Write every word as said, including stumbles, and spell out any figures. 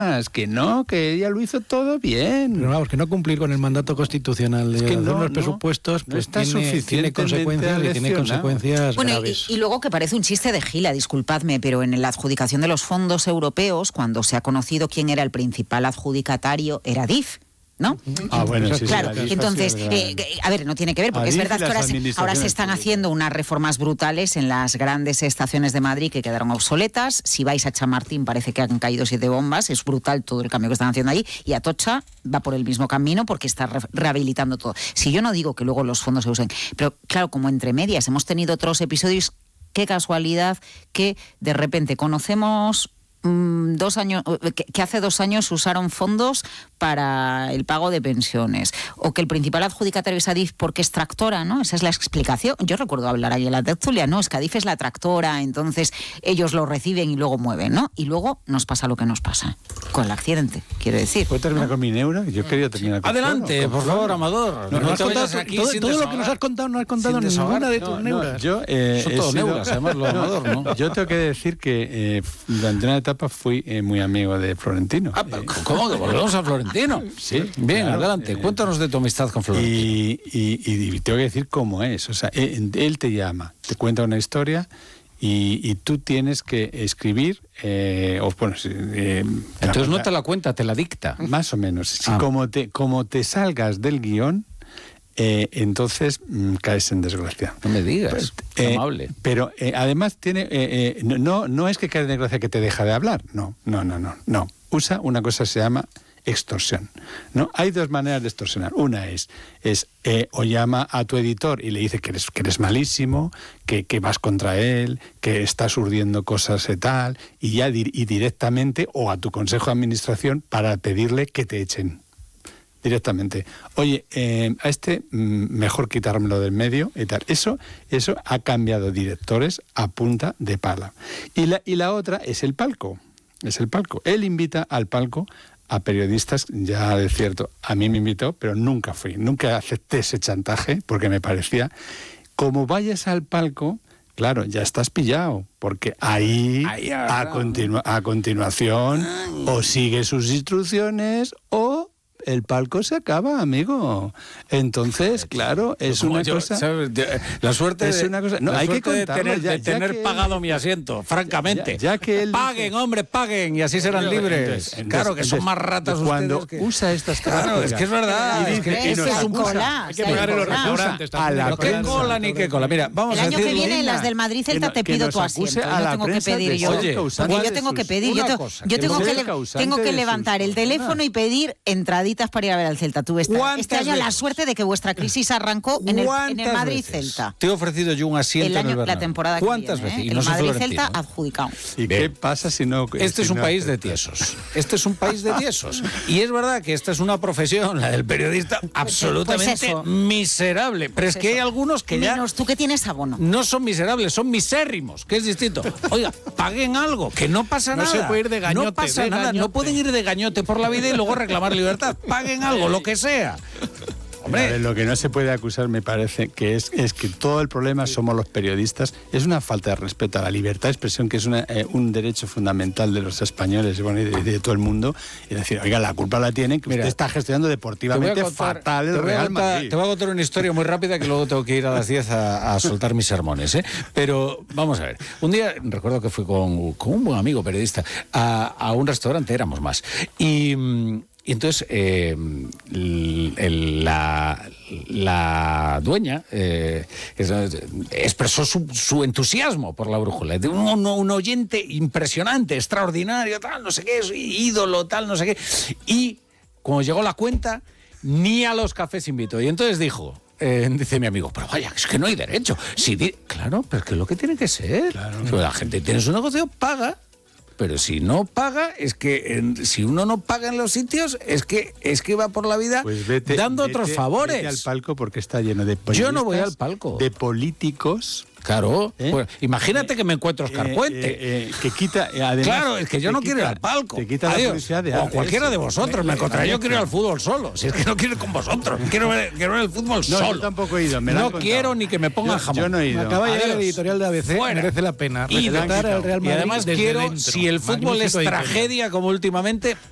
que no, que ella lo hizo todo bien. Pero vamos, que no cumplir con el mandato constitucional de es que hacer no, los no, presupuestos, no pues está tiene, tiene consecuencias y tiene consecuencias bueno, graves. Y, y luego que parece un chiste de gila, disculpadme, pero en la adjudicación de los fondos europeos, cuando se ha conocido quién era el principal adjudicatario, era D I F. ¿No? Ah, bueno, sí, claro. sí, Entonces, eh, a ver, no tiene que ver, porque es verdad que ahora se, ahora se están haciendo unas reformas brutales en las grandes estaciones de Madrid que quedaron obsoletas. Si vais a Chamartín parece que han caído siete bombas, es brutal todo el cambio que están haciendo ahí, y Atocha va por el mismo camino porque está re- rehabilitando todo. Si yo no digo que luego los fondos se usen, pero claro, como entre medias hemos tenido otros episodios, qué casualidad que de repente conocemos mm, dos años, que, que hace dos años usaron fondos para el pago de pensiones, o que el principal adjudicatario es Adif porque es tractora, ¿no? Esa es la explicación. Yo recuerdo hablar ahí en la tertulia, no, es que Adif es la tractora, entonces ellos lo reciben y luego mueven, ¿no? Y luego nos pasa lo que nos pasa, con el accidente, quiero decir. ¿Puedo terminar ¿no? con mi neuro? Yo quería terminar con Adelante, con por Floro. favor, Amador. No, No no has te contado, vayas aquí todo, sin todo lo que desahogar. nos has contado no has contado Sin desahogar. ninguna de No, tus no, neuras. yo, eh, Son he todos sido- neuras, además, lo Amador, ¿no? Yo tengo que decir que eh, durante una etapa fui eh, muy amigo de Florentino. Ah, pero ¿cómo que volvemos a Florentino? Sí, Bien, claro. adelante. Eh, Cuéntanos de tu amistad con Florentino. Y, y, y tengo que decir cómo es. O sea, él, él te llama, te cuenta una historia y, y tú tienes que escribir, eh, o bueno, si, eh, Entonces no te la cuenta, te la dicta. más o menos. Si Ah. como, te, como te salgas del guión, eh, entonces mm, caes en desgracia. No me digas. Qué Eh, amable. Pero eh, además tiene, eh, eh, no, no, no es que caes en desgracia que te deja de hablar. No, no, no, no. no. Usa una cosa que se llama extorsión, ¿no? Hay dos maneras de extorsionar. Una es, es eh, o llama a tu editor y le dice que eres, que eres malísimo, que, que vas contra él, que estás urdiendo cosas y tal, y ya di- y directamente, o a tu consejo de administración para pedirle que te echen. Directamente. Oye, eh, a este mm, mejor quitármelo del medio y tal. Eso, eso ha cambiado directores a punta de pala. Y la, y la otra es el palco. Es el palco. Él invita al palco a periodistas, ya de cierto, a mí me invitó, pero nunca fui, nunca acepté ese chantaje, porque me parecía, como vayas al palco, claro, ya estás pillado, porque ahí, Ahí a, habrá, continua- a continuación, o sigue sus instrucciones, o el palco se acaba, amigo. Entonces, claro, es Como una yo, cosa... ¿sabes? De- La suerte Es de, una cosa- no, la hay que suerte de contarlo, tener, ya- de ya tener que él- pagado mi asiento, francamente. Ya- ya que él paguen, dice- hombre, paguen, y así serán libres. Entonces, entonces, claro, que son entonces, más ratas cuando ustedes que... usa estas Claro, características, es que es verdad. y es dice- que y este nos es un acusa. cola, Hay que pagar en los cola. restaurantes a también. la Pero qué prensa. cola ni qué cola. Mira, vamos El a año que decirlo. viene las del Madrid Celta que te no- pido que tu nos acuse asiento. a No la tengo que prensa pedir de yo. ser causante Porque yo de tengo que sus- pedir, yo, una te- cosa, yo que tengo no que, ser le- causante tengo que de levantar sus el teléfono problemas. y pedir entraditas para ir a ver al Celta. Tú esta- ¿Cuántas este año la veces? suerte de que vuestra crisis arrancó en el, en el ¿Cuántas Madrid veces Celta. te he ofrecido yo un asiento El en el año, la Bernabéu? temporada que ¿Cuántas viene, veces? ¿eh? Y El no soy Madrid Florentino. Celta adjudicado. ¿Y Bien. qué pasa si no... Este si es un no país de aceptas? tiesos. Este es un país de tiesos. Y es verdad que esta es una profesión, la del periodista, absolutamente Pues eso. miserable. Pero es que hay algunos que ya Menos tú que tienes abono. no son miserables, son misérrimos, que es distinto. Oiga, paguen algo, que no pasa No nada. se puede ir de gañote, No pasa de nada, gañote. no pueden ir de gañote por la vida y luego reclamar libertad. Paguen algo, lo que sea. A ver, Hombre, lo que no se puede acusar, me parece, que es, es que todo el problema somos los periodistas. Es una falta de respeto a la libertad de expresión, que es una, eh, un derecho fundamental de los españoles y, bueno, y de, de todo el mundo. Y decir, oiga, la culpa la tienen que Mira, usted está gestionando te voy a deportivamente contar- fatal te el voy a Real contar- Madrid. Te voy a contar una historia muy rápida que luego tengo que ir a las diez a, a soltar mis sermones, ¿eh? Pero vamos a ver. Un día, recuerdo que fui con, con un buen amigo periodista a, a un restaurante, éramos más. Y... mm, Y entonces eh, el- el- la, la dueña eh, es- expresó su, su entusiasmo por la brújula. De un, un, un oyente impresionante, extraordinario, tal, no sé qué, ídolo, tal, no sé qué. Y cuando llegó la cuenta, ni a los cafés invitó. Y entonces dijo... Eh, dice mi amigo, pero vaya, es que no hay derecho. Si di- claro, pero es que es lo que tiene que ser. Claro. La gente tiene su negocio, paga. Pero si no paga, es que en, si uno no paga en los sitios, es que es que va por la vida Pues vete, dando vete- otros favores. vete al palco porque está lleno de Yo no voy periodistas, al palco. de políticos. Claro, ¿Eh? pues, imagínate que me encuentro Oscar eh, Puente. eh, eh, que quita, eh, además, Claro, es que yo te no quiero ir quita- al palco. Te quita la Adiós. publicidad de O arte, cualquiera eso. de vosotros me encontrará. Yo quiero ir al fútbol solo. Si es que no quiero ir con vosotros. Quiero ver, quiero ver el fútbol No, solo. yo tampoco he ido. Me lo han no contado. quiero ni que me pongan Yo- jamón. Yo no he ido. Acaba de llegar Adiós. el editorial de A B C, Fuera. merece la pena. Y Respetar al Real Y Madrid además desde quiero, dentro. si el fútbol es Magnífico editorial. tragedia como últimamente,